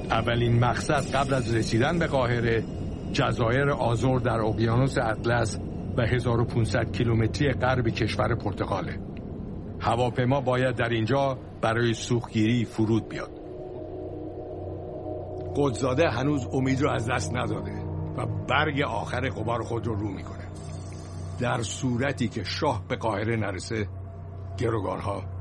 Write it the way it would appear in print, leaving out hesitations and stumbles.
اولین مقصد قبل از رسیدن به قاهره جزایر آزور در اقیانوس اطلس و 1500 کیلومتری غرب کشور پرتغاله. هواپیما باید در اینجا برای سوختگیری فرود بیاد. قدزاده هنوز امید رو از دست نداده و برگ آخر غبار خود رو میکنه. در صورتی که شاه به قاهره نرسه، گروگانها